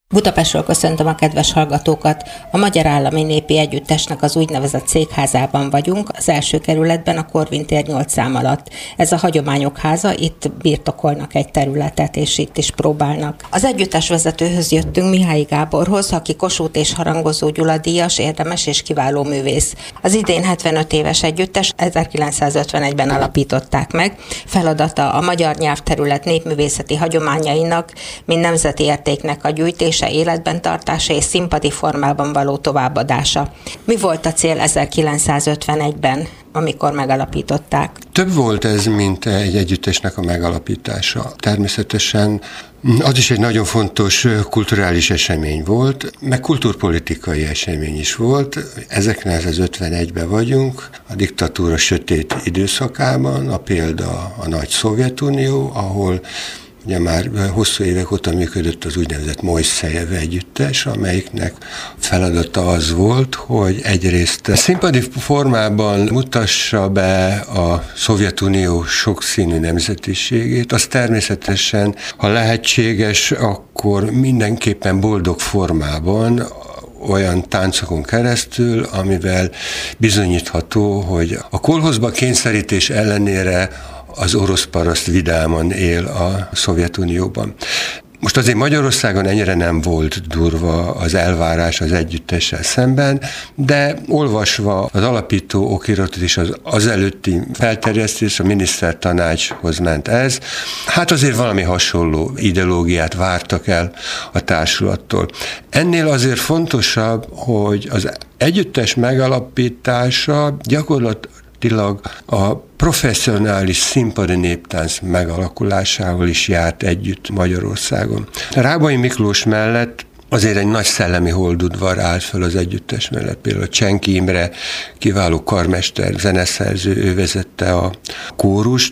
Budapestről köszöntöm a kedves hallgatókat. A Magyar Állami Népi Együttesnek az úgynevezett székházában vagyunk, az első kerületben, a Korvin tér 8 szám alatt. Ez a Hagyományok Háza, itt birtokolnak egy területet, és itt is próbálnak. Az együttes vezetőhöz jöttünk, Mihály Gáborhoz, aki Kossuth és Harangozó Gyula díjas, érdemes és kiváló művész. Az idén 75 éves együttes 1951-ben alapították meg. Feladata a magyar nyelvterület népművészeti hagyományainak, mint nemzeti értéknek a gyűjtése, életben tartása és színpadi formában való továbbadása. Mi volt a cél 1951-ben, amikor megalapították? Több volt ez, mint egy együttesnek a megalapítása. Természetesen az is egy nagyon fontos kulturális esemény volt, meg kulturpolitikai esemény is volt. 1951-ben vagyunk, a diktatúra sötét időszakában, a példa a nagy Szovjetunió, ahol ugye már hosszú évek óta működött az úgynevezett Mojszejev együttes, amelyiknek feladata az volt, hogy egyrészt színpadi formában mutassa be a Szovjetunió sokszínű nemzetiségét, az természetesen, ha lehetséges, akkor mindenképpen boldog formában, olyan táncokon keresztül, amivel bizonyítható, hogy a kolhozba kényszerítés ellenére az orosz paraszt vidáman él a Szovjetunióban. Most azért Magyarországon ennyire nem volt durva az elvárás az együttessel szemben, de olvasva az alapító okiratot és az előtti felterjesztés, a minisztertanácshoz ment ez, hát azért valami hasonló ideológiát vártak el a társulattól. Ennél azért fontosabb, hogy az együttes megalapítása gyakorlatilag a professzionális színpadi néptánc megalakulásával is járt együtt Magyarországon. Rábai Miklós mellett azért egy nagy szellemi holdudvar állt fel az együttes mellett. Például Csenki Imre, kiváló karmester, zeneszerző, ő vezette a kórust,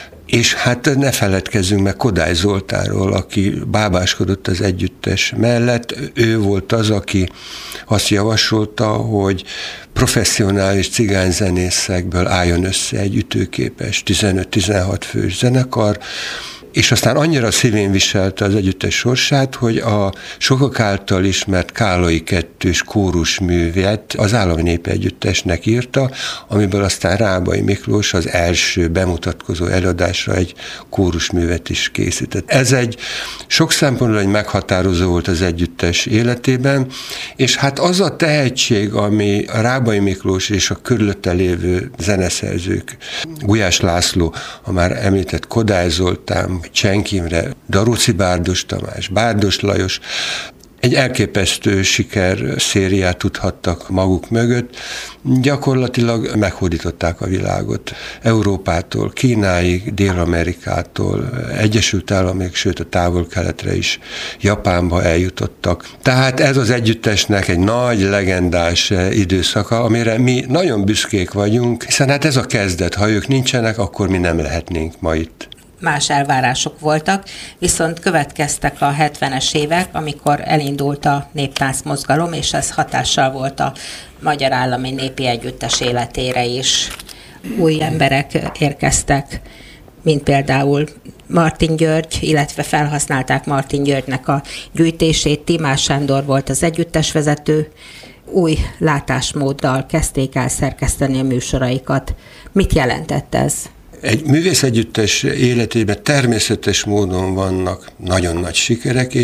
és hát ne feledkezzünk meg Kodály Zoltánról, aki bábáskodott az együttes mellett. Ő volt az, aki azt javasolta, hogy professzionális cigányzenészekből álljon össze egy ütőképes 15-16 fős zenekar, és aztán annyira szívén viselte az együttes sorsát, hogy a sokak által ismert Kállai kettős kórusművet az Állami Népi Együttesnek írta, amiből aztán Rábai Miklós az első bemutatkozó előadásra egy kórusművet is készített. Ez egy sok szempontból egy meghatározó volt az együttes életében, és hát az a tehetség, ami a Rábai Miklós és a körülötte lévő zeneszerzők, Gulyás László, a már említett Kodály Zoltán, Csenki Imre, Daróci Bárdos Tamás, Bárdos Lajos, egy elképesztő sikerszériát tudhattak maguk mögött, gyakorlatilag meghódították a világot. Európától, Kínáig, Dél-Amerikától, Egyesült Államok, sőt a Távol-Keletre is, Japánba eljutottak. Tehát ez az együttesnek egy nagy, legendás időszaka, amire mi nagyon büszkék vagyunk, hiszen hát ez a kezdet, ha ők nincsenek, akkor mi nem lehetnénk ma itt. Más elvárások voltak, viszont következtek a 70-es évek, amikor elindult a néptánc mozgalom, és ez hatással volt a Magyar Állami Népi Együttes életére is. Új emberek érkeztek, mint például Martin György, illetve felhasználták Martin Györgynek a gyűjtését. Timás Sándor volt az együttesvezető, új látásmóddal kezdték el szerkeszteni a műsoraikat. Mit jelentett ez? Egy művészegyüttes életében természetes módon vannak nagyon nagy sikerek,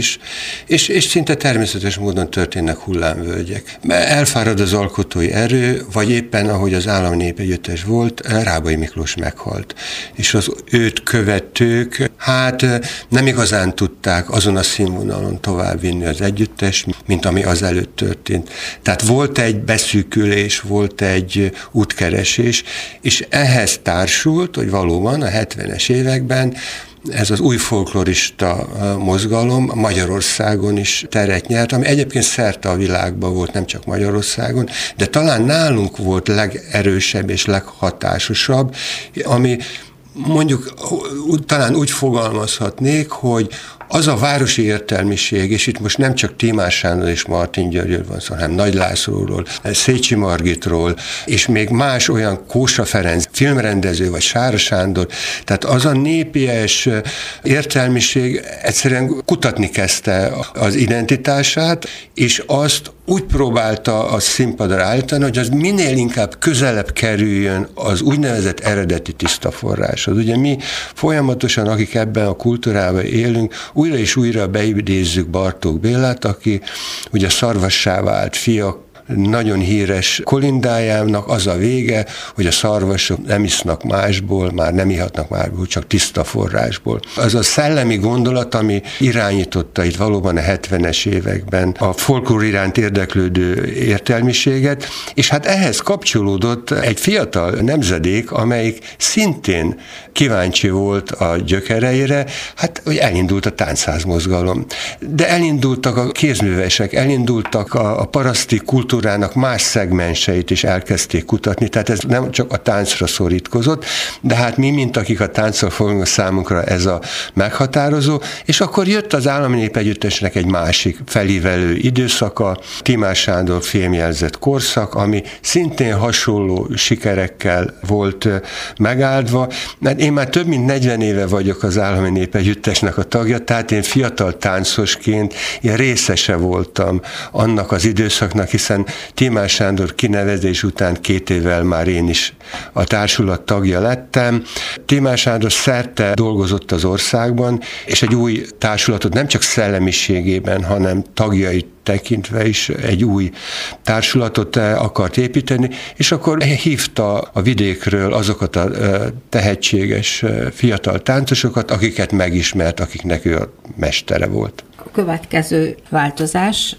és szinte természetes módon történnek hullámvölgyek. Elfárad az alkotói erő, vagy éppen, ahogy az Állami Népi Együttes volt, Rábai Miklós meghalt. És az őt követők, hát nem igazán tudták azon a színvonalon továbbvinni az együttes, mint ami azelőtt történt. Tehát volt egy beszűkülés, volt egy útkeresés, és ehhez társult, hogy valóban a 70-es években ez az új folklorista mozgalom Magyarországon is teret nyert, ami egyébként szerte a világban volt, nem csak Magyarországon, de talán nálunk volt legerősebb és leghatásosabb, ami mondjuk talán úgy fogalmazhatnék, hogy az a városi értelmiség, és itt most nem csak Timás Sándor és Martin Györgyről van szó, hanem Nagy Lászlóról, Szécsi Margitról, és még más olyan Kósa Ferenc filmrendező, vagy Sára Sándor. Tehát az a népies értelmiség egyszerűen kutatni kezdte az identitását, és azt úgy próbálta a színpadra állítani, hogy az minél inkább közelebb kerüljön az úgynevezett eredeti tiszta forráshoz. Ugye mi folyamatosan, akik ebben a kultúrában élünk, újra és újra beidézzük Bartók Bélát, aki ugye Szarvassá vált fiak nagyon híres kolindájának az a vége, hogy a szarvasok nem isznak másból, már nem ihatnak másból, csak tiszta forrásból. Az a szellemi gondolat, ami irányította itt valóban a 70-es években a folklór iránt érdeklődő értelmiséget, és hát ehhez kapcsolódott egy fiatal nemzedék, amelyik szintén kíváncsi volt a gyökereire, hát hogy elindult a táncházmozgalom. De elindultak a kézművesek, elindultak a paraszti kultúrának más szegmenseit is elkezdték kutatni, tehát ez nem csak a táncra szorítkozott, de hát mi, mint akik a tánccal fogunk, számunkra ez a meghatározó, és akkor jött az Állami Népegyüttesnek egy másik felívelő időszaka, Tímár Sándor fémjelzett korszak, ami szintén hasonló sikerekkel volt megáldva, mert én már több mint 40 éve vagyok az Állami Népegyüttesnek a tagja, tehát én fiatal táncosként én részese voltam annak az időszaknak, hiszen Tímár Sándor kinevezés után 2 évvel már én is a társulat tagja lettem. Tímár Sándor szerte dolgozott az országban, és egy új társulatot nem csak szellemiségében, hanem tagjait tekintve is egy új társulatot akart építeni, és akkor hívta a vidékről azokat a tehetséges fiatal táncosokat, akiket megismert, akiknek ő a mestere volt. A következő változás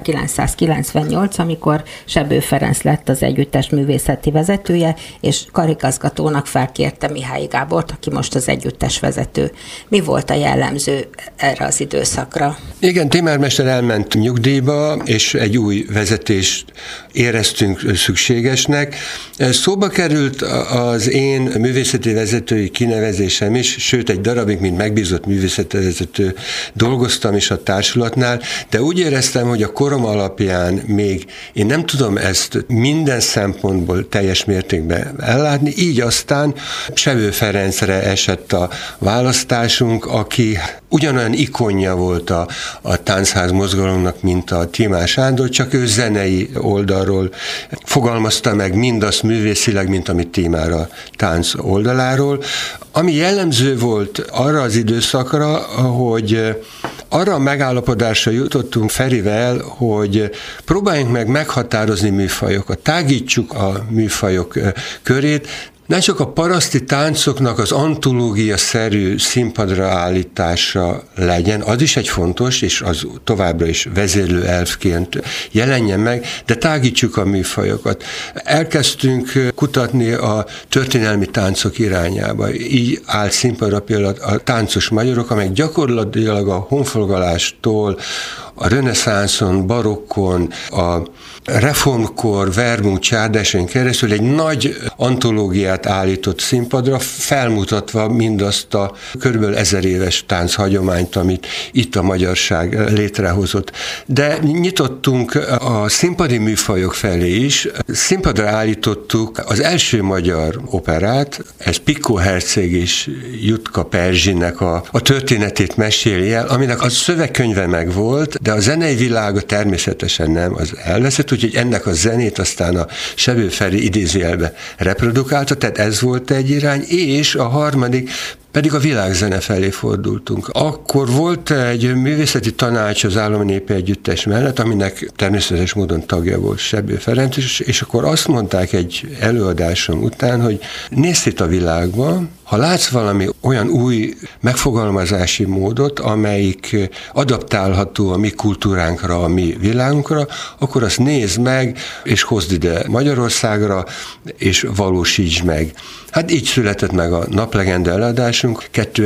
1998, amikor Sebő Ferenc lett az együttes művészeti vezetője, és karigazgatónak felkérte Mihály Gábort, aki most az együttes vezető. Mi volt a jellemző erre az időszakra? Igen, Tímár mester elment nyugdíjba, és egy új vezetést éreztünk szükségesnek. Szóba került az én művészeti vezetői kinevezésem is, sőt egy darabig, mint megbízott művészeti vezető dolgoztam is a társulatnál, de úgy éreztem, hogy a korom alapján még én nem tudom ezt minden szempontból teljes mértékben ellátni, így aztán Sebő Ferencre esett a választásunk, aki ugyanolyan ikonja volt a táncház mozgalomnak, mint a Tímár Sándor, csak ő zenei oldalról fogalmazta meg mindazt művészileg, mint amit Tímár a tánc oldaláról. Ami jellemző volt arra az időszakra, hogy arra a megállapodásra jutottunk Ferivel, hogy próbáljunk meg meghatározni műfajokat, tágítsuk a műfajok körét, nem csak a paraszti táncoknak az antológia-szerű színpadra állítása legyen, az is egy fontos, és az továbbra is vezérlő elfként jelenjen meg, de tágítsuk a műfajokat. Elkezdtünk kutatni a történelmi táncok irányába. Így állt színpadra például a táncos magyarok, amelyek gyakorlatilag a honfoglalástól a reneszánszon, barokkon, a reformkor, Vermont, Csárdáson keresztül egy nagy antológiát állított színpadra, felmutatva mindazt a körülbelül 1000 éves tánchagyományt, amit itt a magyarság létrehozott. De nyitottunk a színpadi műfajok felé is. Színpadra állítottuk az első magyar operát, ez Picco herceg és Jutka Perzsinek a történetét meséli el, aminek a szövegkönyve megvolt, de a zenei világa természetesen nem, az elveszett, úgyhogy ennek a zenét aztán a Sebő Feri idézőjelbe reprodukálta, tehát ez volt egy irány, és a harmadik pedig a világzene felé fordultunk. Akkor volt egy művészeti tanács az Állami Népegyüttes mellett, aminek természetes módon tagja volt Sebő Ferenc, és akkor azt mondták egy előadásom után, hogy nézz itt a világba, ha látsz valami olyan új megfogalmazási módot, amelyik adaptálható a mi kultúránkra, a mi világunkra, akkor azt nézd meg, és hozd ide Magyarországra, és valósítsd meg. Hát így született meg a Naplegenda előadásunk,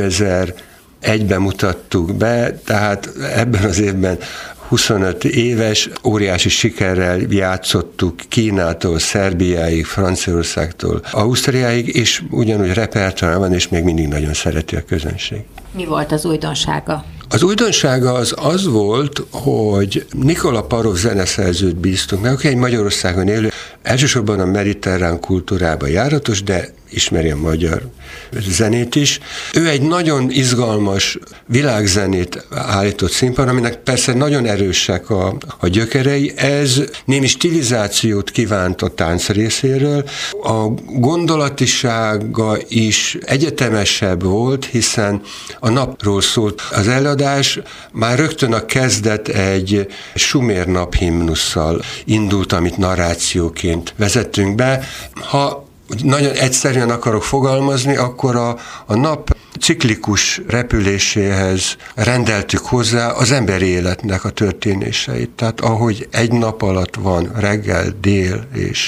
2001-ben mutattuk be, tehát ebben az évben 25 éves, óriási sikerrel játszottuk Kínától, Szerbiáig, Franciaországtól, Ausztriáig, és ugyanúgy repertoár van, és még mindig nagyon szereti a közönség. Mi volt az újdonsága? Az újdonsága az volt, hogy Nikola Parov zeneszerzőt bíztunk meg, aki egy Magyarországon élő elsősorban a mediterrán kultúrába járatos, de ismeri a magyar zenét is. Ő egy nagyon izgalmas világzenét állított színpadra, aminek persze nagyon erősek a gyökerei. Ez némi stilizációt kívánt a tánc részéről. A gondolatisága is egyetemesebb volt, hiszen a napról szólt az előadás, már rögtön a kezdet egy sumér naphimnusszal indult, amit narrációként vezettünk be. Ha nagyon egyszerűen akarok fogalmazni, akkor a nap ciklikus repüléséhez rendeltük hozzá az emberi életnek a történéseit. Tehát ahogy egy nap alatt van reggel, dél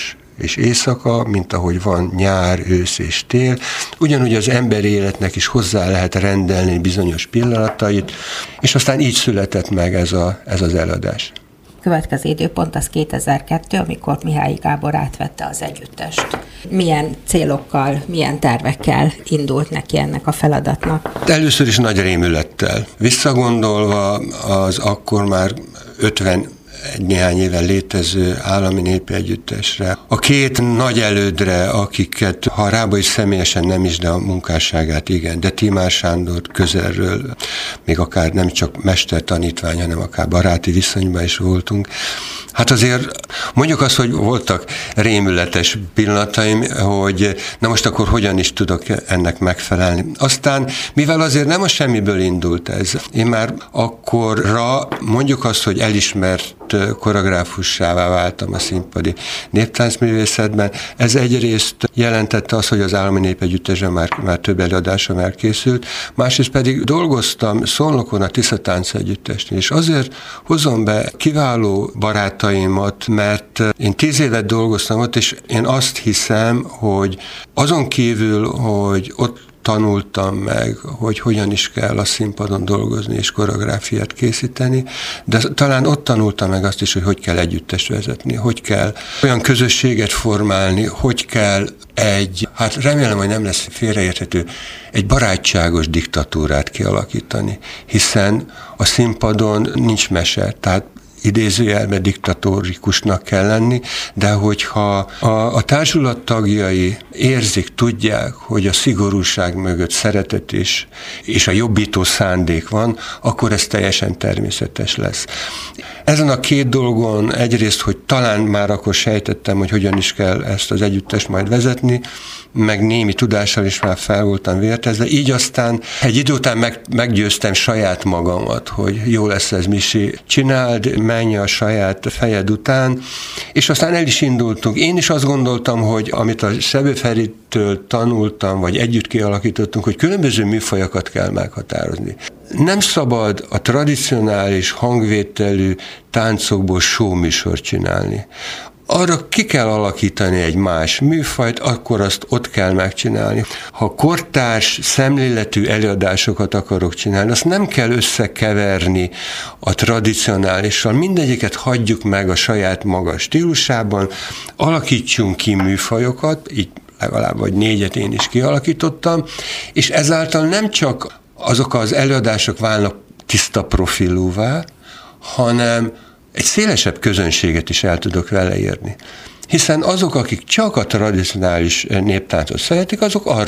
és éjszaka, mint ahogy van nyár, ősz és tél, ugyanúgy az emberi életnek is hozzá lehet rendelni bizonyos pillanatait, és aztán így született meg ez az előadás. Következő időpont az 2002, amikor Mihály Gábor átvette az együttest. Milyen célokkal, milyen tervekkel indult neki ennek a feladatnak? Először is nagy rémülettel. Visszagondolva az akkor már 50 néhány éven létező állami népi együttesre, a két nagy elődre, akiket, ha Rábai személyesen nem is, de a munkásságát igen, de Timár Sándor közelről, még akár nem csak mestertanítvány, hanem akár baráti viszonyban is voltunk. Hát azért mondjuk azt, hogy voltak rémületes pillanataim, hogy na most akkor hogyan is tudok ennek megfelelni. Aztán, mivel azért nem a semmiből indult ez, én már akkorra mondjuk azt, hogy elismert koreográfussá váltam a színpadi néptáncművészetben. Ez egyrészt jelentette azt, hogy az állami népegyüttesben már több előadásom elkészült, másrészt pedig dolgoztam Szolnokon a Tisza Tánc Együttesnél, és azért hozom be kiváló barátaimat, mert én 10 évet dolgoztam ott, és én azt hiszem, hogy azon kívül, hogy ott tanultam meg, hogy hogyan is kell a színpadon dolgozni és koreográfiát készíteni, de talán ott tanultam meg azt is, hogy kell együttest vezetni, hogy kell olyan közösséget formálni, hogy kell hát remélem, hogy nem lesz félreérthető, egy barátságos diktatúrát kialakítani, hiszen a színpadon nincs mese, tehát idézőjelben diktatórikusnak kell lenni, de hogyha a társulat tagjai érzik, tudják, hogy a szigorúság mögött szeretet és a jobbító szándék van, akkor ez teljesen természetes lesz. Ezen a két dolgon egyrészt, hogy talán már akkor sejtettem, hogy hogyan is kell ezt az együttest majd vezetni, meg némi tudással is már fel voltam vértezve, így aztán egy idő után meggyőztem saját magamat, hogy jó lesz ez, Misi, csináld, menj a saját fejed után, és aztán el is indultunk. Én is azt gondoltam, hogy amit a Sebő Feritől tanultam, vagy együtt kialakítottunk, hogy különböző műfajokat kell meghatározni. Nem szabad a tradicionális hangvételű táncokból showműsort csinálni. Arra ki kell alakítani egy más műfajt, akkor azt ott kell megcsinálni. Ha kortárs, szemléletű előadásokat akarok csinálni, azt nem kell összekeverni a tradicionálissal. Mindegyiket hagyjuk meg a saját maga stílusában, alakítsunk ki műfajokat, így legalább vagy 4 én is kialakítottam, és ezáltal nem csak azok az előadások válnak tiszta profilúvá, hanem egy szélesebb közönséget is el tudok vele érni. Hiszen azok, akik csak a tradicionális néptáncot szeretik, azok arra